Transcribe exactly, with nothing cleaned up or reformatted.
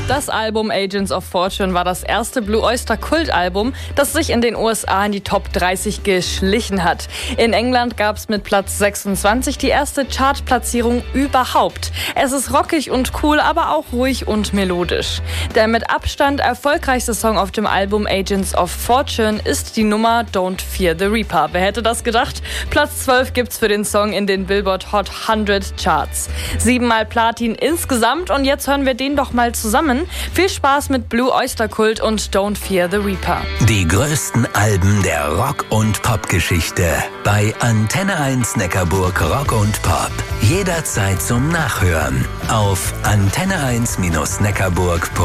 Das Album Agents of Fortune war das erste Blue Oyster Kultalbum, das sich in den U S A in die Top dreißig geschlichen hat. In England gab es mit Platz sechsundzwanzig die erste Chartplatzierung überhaupt. Es ist rockig und cool, aber auch ruhig und melodisch. Der mit Abstand erfolgreichste Song auf dem Album Agents of Fortune ist die Nummer Don't Fear the Reaper. Wer hätte das gedacht? Platz zwölf gibt's für den Song in den Billboard Hot hundert Charts. Siebenmal Platin insgesamt und jetzt hören wir den doch mal zusammen. Viel Spaß mit Blue Oyster Cult und Don't Fear the Reaper. Die größten Alben der Rock- und Pop-Geschichte bei Antenne eins Neckarburg Rock und Pop. Jederzeit zum Nachhören auf antenne eins Neckarburg punkt de.